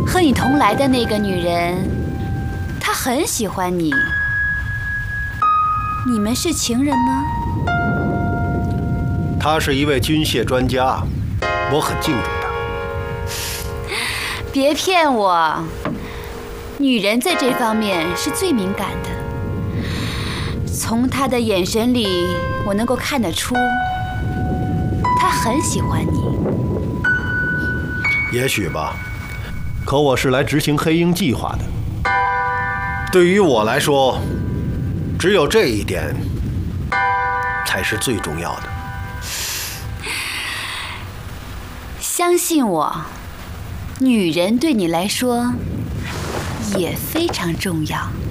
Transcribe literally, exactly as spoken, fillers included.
和你同来的那个女人，她很喜欢你。你们是情人吗？ 她是一位军械专家，我很敬重她。 别骗我，女人在这方面是最敏感的。从她的眼神里，我能够看得出，她很喜欢你。 也许吧，可我是来执行黑鹰计划的。对于我来说，只有这一点才是最重要的。 相信我，女人对你来说也非常重要。